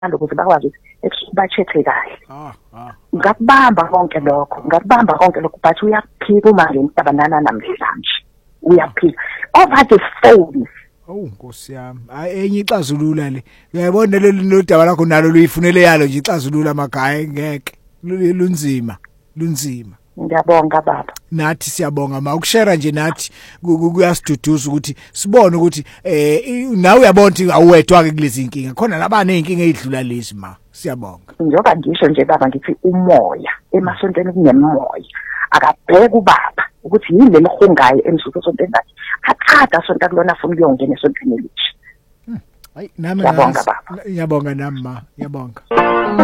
ukuze bakwazi ukuthi ba-check kahle. Ngakubamba konke lokho but uyaphika uma nje ngisabanana namhlanje uyaphika over the phone. Nkosi yami, hayi enye ixazulula le. Uyayibona leli nodaba lakho nalo luyifunele yalo nje ixazulula amagaya ngeke. Lunzima. Ngiyabonga baba. Nathi siyabonga ukushare nje nathi kuyasiduduza ukuthi sibone ukuthi nawe uyabona ukuthi awuwedwa ke kulezi inkinga. Khona labane inkinga ezidlula lezi ma. Siyabonga. Njoba ngisho nje baba ngithi umoya emasontweni kunemoya. Akabheka ubaba ukuthi yini lemihungayo emsuku esontweni ngathi akada sonto kulona afuna ukuyongena esontweni elithi. Hayi nami ngiyabonga nami ma. Ngiyabonga.